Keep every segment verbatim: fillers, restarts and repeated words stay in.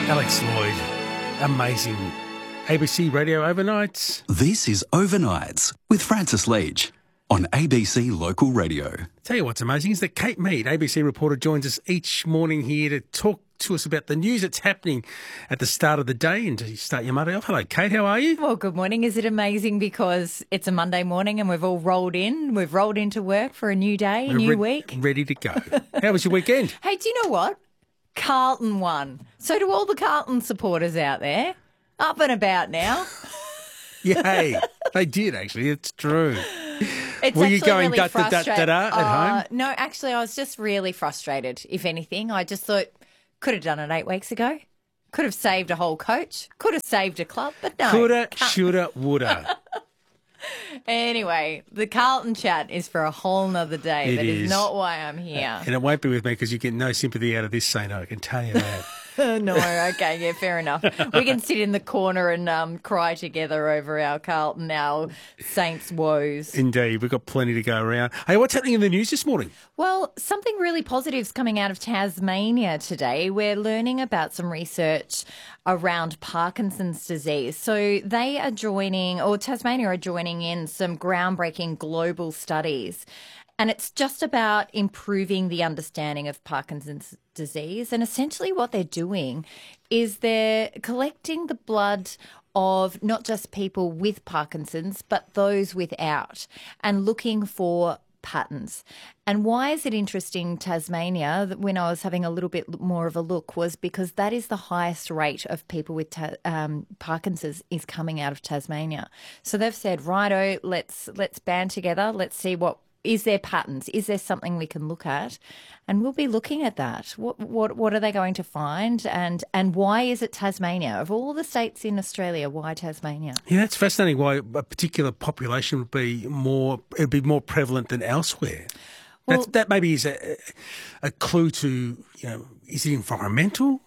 Alex Lloyd, amazing. A B C Radio Overnights. This is Overnights with Francis Leach on A B C Local Radio. Tell you what's amazing is that Kate Mead, A B C reporter, joins us each morning here to talk to us about the news that's happening at the start of the day and to start your Monday off. Hello, Kate, how are you? Well, good morning. Is it amazing because it's a Monday morning and we've all rolled in? We've rolled into work for a new day, a We're new re- week. Ready to go. How was your weekend? Hey, do you know what? Carlton won. So do all the Carlton supporters out there. Up and about now. Yay. They did, actually. It's true. It's Were you actually going really da- da- da- frustrating. da- da at Uh, home? No, actually, I was just really frustrated, if anything. I just thought, could have done it eight weeks ago. Could have saved a whole coach. Could have saved a club, but no. Coulda, Can't- shoulda, woulda. Anyway, the Carlton chat is for a whole nother day. It That is is. not why I'm here. And it won't be with me because you get no sympathy out of this, Saint, I can tell you that. No, okay, yeah, fair enough. We can sit in the corner and um, cry together over our Carlton, our Saints' woes. Indeed, we've got plenty to go around. Hey, what's happening in the news this morning? Well, something really positive is coming out of Tasmania today. We're learning about some research around Parkinson's disease. So they are joining, or Tasmania are joining in some groundbreaking global studies. And it's just about improving the understanding of Parkinson's disease. And essentially what they're doing is they're collecting the blood of not just people with Parkinson's, but those without, and looking for patterns. And why is it interesting, Tasmania, that when I was having a little bit more of a look, was because that is the highest rate of people with ta- um, Parkinson's is coming out of Tasmania. So they've said, righto, let's let's band together, let's see what is there patterns? Is there something we can look at? And we'll be looking at that. What what what are they going to find? And and why is it Tasmania? Of all the states in Australia, why Tasmania? Yeah, that's fascinating why a particular population would be more, it would be more prevalent than elsewhere. Well, That's, that maybe is a, a clue to, you know, is it environmental?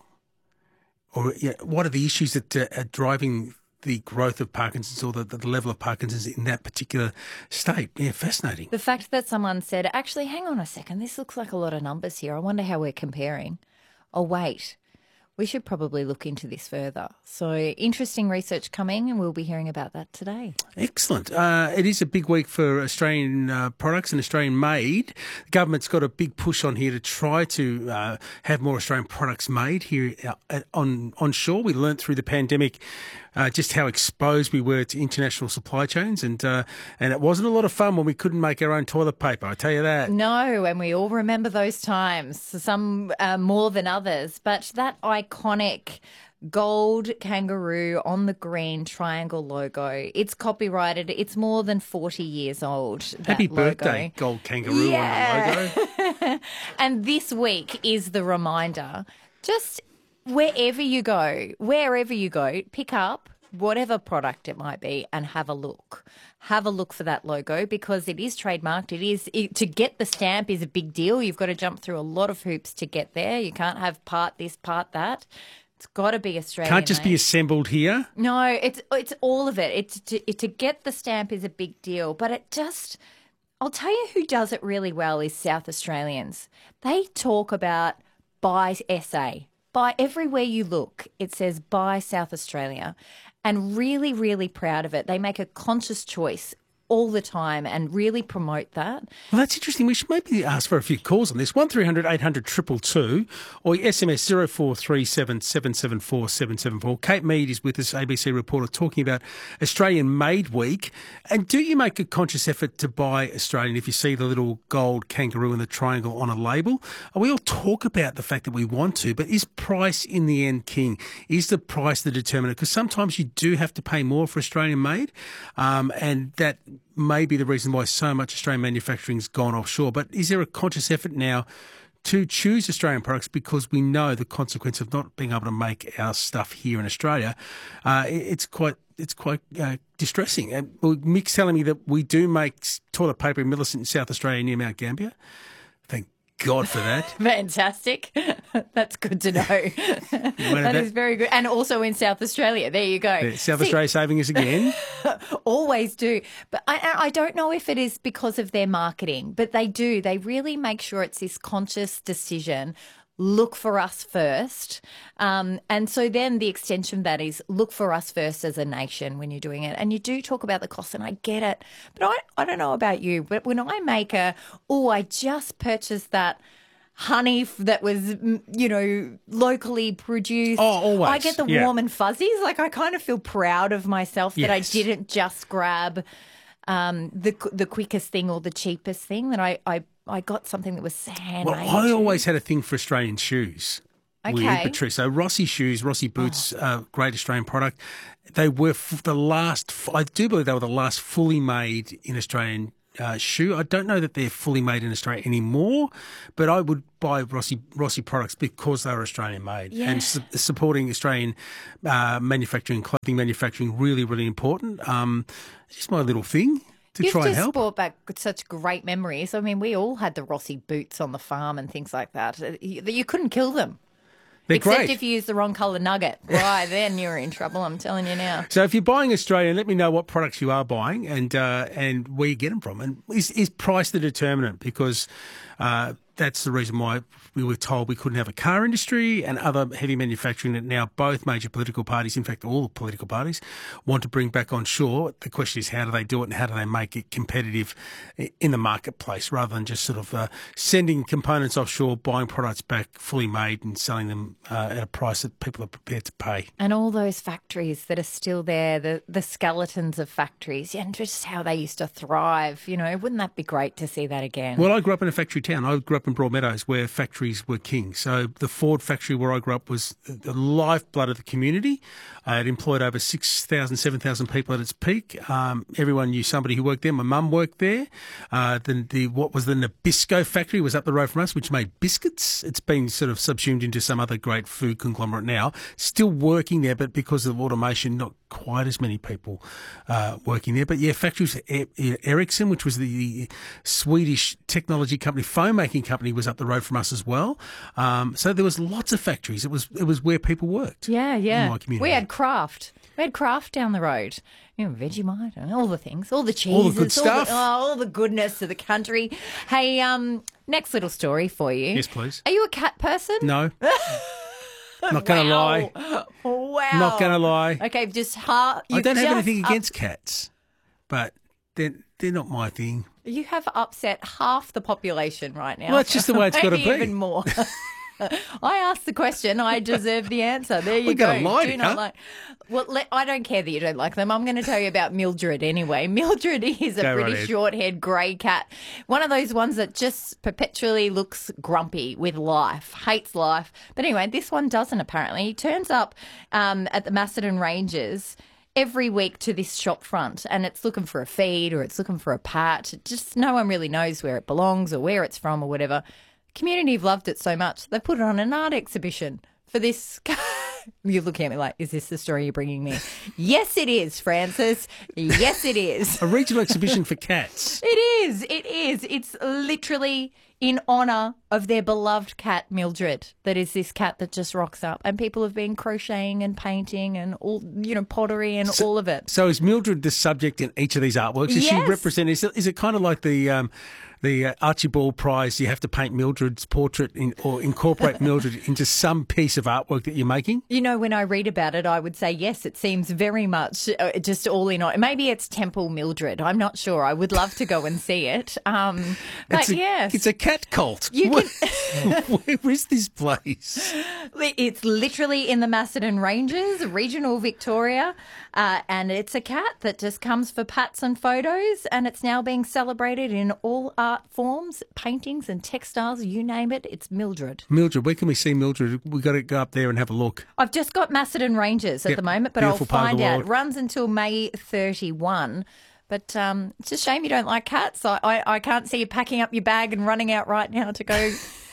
Or you know, what are the issues that uh, are driving the growth of Parkinson's or the, the level of Parkinson's in that particular state? Yeah, fascinating. the fact that someone said, actually, hang on a second, this looks like a lot of numbers here. I wonder how we're comparing. Oh, wait. We should probably look into this further. So interesting research coming, and we'll be hearing about that today. Excellent. Uh, it is a big week for Australian uh, products and Australian made. The government's got a big push on here to try to uh, have more Australian products made here at, on onshore. We learnt through the pandemic uh, just how exposed we were to international supply chains, and uh, and it wasn't a lot of fun when we couldn't make our own toilet paper, I tell you that. No, and we all remember those times, some uh, more than others. But that iconic gold kangaroo on the green triangle logo, it's copyrighted. It's more than forty years old. that Happy logo. birthday, gold kangaroo Yeah. on the logo. And this week is the reminder, just wherever you go, wherever you go, pick up whatever product it might be and have a look. Have a look for that logo because it is trademarked. It is it, to get the stamp is a big deal. You've got to jump through a lot of hoops to get there. You can't have part this, part that. It's got to be Australian. Can't just be made. assembled here. No, it's it's all of it. It's to, it, to get the stamp is a big deal, but it just, I'll tell you who does it really well is South Australians. They talk about buy S A. Buy everywhere you look. It says buy South Australia, and really, really proud of it. They make a conscious choice all the time and really promote that. Well, that's interesting. We should maybe ask for a few calls on this. one three hundred eight hundred two two two or S M S zero four three seven seven seven four seven seven four. Kate Mead is with us, A B C reporter, talking about Australian Made Week. And do you make a conscious effort to buy Australian if you see the little gold kangaroo and the triangle on a label? We all talk about the fact that we want to, but is price in the end king? Is the price the determinant? Because sometimes you do have to pay more for Australian made, um, and that may be the reason why so much Australian manufacturing's gone offshore. But is there a conscious effort now to choose Australian products because we know the consequence of not being able to make our stuff here in Australia? Uh, it's quite it's quite uh, distressing. And Mick's telling me that we do make toilet paper in Millicent in South Australia near Mount Gambier. Thank God for that. Fantastic. That's good to know. That is very good. And also in South Australia. There you go. Yeah, South See, Australia saving us again. always do. But I, I don't know if it is because of their marketing, but they do. They really make sure it's this conscious decision. look for us first. Um, and so then the extension of that is look for us first as a nation when you're doing it. And you do talk about the cost, and I get it. But I, I don't know about you, but when I make a, oh, I just purchased that honey f- that was, mm, you know, locally produced. Oh, always. I get the Yeah. warm and fuzzies. Like I kind of feel proud of myself that I Yes. didn't just grab um, the the quickest thing or the cheapest thing, that I, I, I got something that was handmade. Well, I always had a thing for Australian shoes. Weird, Okay. but true. So Rossi shoes, Rossi boots, uh, great Australian product. They were f- the last, f- I do believe they were the last fully made in Australian uh, shoe. I don't know that they're fully made in Australia anymore, but I would buy Rossi Rossi products because they were Australian made. Yeah. And su- supporting Australian uh, manufacturing, clothing manufacturing, really, really important. Um, just my little thing to You've try and just help. brought back such great memories. I mean, we all had the Rossi boots on the farm and things like that. Uh, You, you couldn't kill them. They're Except great. if you use the wrong colour nugget. Right, then you're in trouble, I'm telling you now. So if you're buying Australian, let me know what products you are buying and uh, and where you get them from. And is, is price the determinant? Because uh, that's the reason why we were told we couldn't have a car industry and other heavy manufacturing that now both major political parties, in fact all the political parties, want to bring back on shore. The question is how do they do it and how do they make it competitive in the marketplace rather than just sort of uh, sending components offshore, buying products back fully made and selling them uh, at a price that people are prepared to pay. And all those factories that are still there, the, the skeletons of factories, and just how they used to thrive, you know, wouldn't that be great to see that again? Well, I grew up in a factory town. I grew up in Broadmeadows where factories were king. So the Ford factory where I grew up was the lifeblood of the community. Uh, it employed over six thousand, seven thousand people at its peak. Um, everyone knew somebody who worked there. My mum worked there. Uh, the, the what was the Nabisco factory was up the road from us, which made biscuits. It's been sort of subsumed into some other great food conglomerate now. Still working there, but because of automation, not quite as many people uh, working there. But yeah, factories, E- E- Ericsson, which was the Swedish technology company, phone making company, was up the road from us as well. Um, so there was lots of factories. It was it was where people worked. yeah, in yeah. my community. We had Kraft. We had Kraft down the road. You know, Vegemite and all the things, all the cheeses, All the good stuff. oh, all the goodness of the country. Hey, um, next little story for you. Yes, please. Are you a cat person? No. Not going to lie. Wow. Wow. Not going to lie. Okay, just ha- I you don't have just anything up- against cats, but they're, they're not my thing. You have upset half the population right now. Well, that's just the way it's gotta Maybe be. even more. I asked the question. I deserve the answer. There you We're go. gonna lie Do to not you. like. Well, let, I don't care that you don't like them. I'm going to tell you about Mildred anyway. Mildred is a Go right pretty ahead. short-haired grey cat. One of those ones that just perpetually looks grumpy with life, hates life. But anyway, this one doesn't apparently. He turns up um, at the Macedon Ranges every week to this shop front, and it's looking for a feed or it's looking for a pat. Just no one really knows where it belongs or where it's from or whatever. Community have loved it so much they put it on an art exhibition for this. You're looking at me like, is this the story you're bringing me? Yes, it is, Francis. Yes, it is. A regional exhibition for cats. It is. It is. It's literally in honour of their beloved cat, Mildred. That is this cat that just rocks up. And people have been crocheting and painting and all, you know, pottery and all of it. So is Mildred the subject in each of these artworks? Is Yes. she represent? Is it, is it kind of like the um, the uh, Archibald Prize? You have to paint Mildred's portrait in, or incorporate Mildred into some piece of artwork that you're making. You know, when I read about it, I would say, yes, it seems very much uh, just all in on. Maybe it's Temple Mildred. I'm not sure. I would love to go and see it. Um, but It's a, yes. it's a cat cult. You Where- Where is this place? It's literally in the Macedon Ranges, regional Victoria, uh, and it's a cat that just comes for pats and photos, and it's now being celebrated in all art forms, paintings and textiles, you name it. It's Mildred. Mildred, where can we see Mildred? We've got to go up there and have a look. I've just got Macedon Ranges at Yep, the moment, but I'll beautiful part of find the out. It world. runs until May thirty-first. But um, it's a shame you don't like cats. I, I, I can't see you packing up your bag and running out right now to go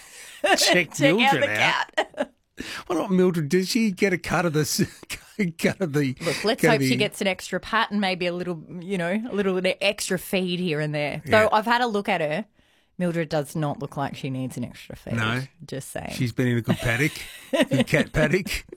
Check, check out Mildred the out. cat. What about Mildred? Did she get a cut of this? Cut of the. Look, let's cut of hope she the- gets an extra pat and maybe a little, you know, a little extra feed here and there. Yeah. Though I've had a look at her. Mildred does not look like she needs an extra feed. No. Just saying. She's been in a good paddock, good cat paddock.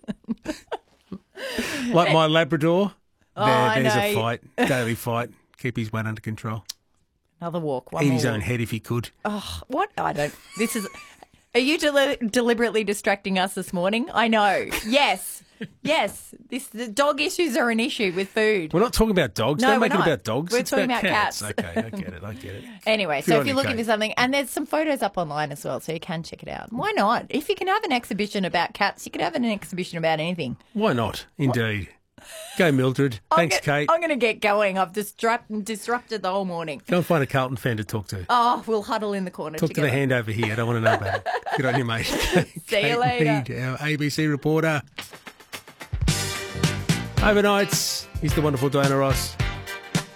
Like my Labrador. Oh, there, I there's know. a fight, daily fight. Keep his weight under control. Another walk. One Eat more his own walk. head if he could. Oh, what? I don't. This is. Are you deli- deliberately distracting us this morning? I know. Yes. Yes. This the dog issues are an issue with food. We're not talking about dogs. No, Don't we're make it not. about dogs. We're it's talking about, about cats. cats. Okay, I get it. I get it. Anyway, Good so on if you're you, looking Kate. for something, and there's some photos up online as well, so you can check it out. Why not? If you can have an exhibition about cats, you can have an exhibition about anything. Why not? Indeed. Go, Mildred. I'm Thanks, go- Kate. I'm going to get going. I've disrupt- disrupted the whole morning. Go and find a Carlton fan to talk to. Oh, we'll huddle in the corner Talk together. to the hand over here. I don't want to know about it. Good on you, mate. See Kate you later. Mead, our A B C reporter. Overnights. He's the wonderful Diana Ross.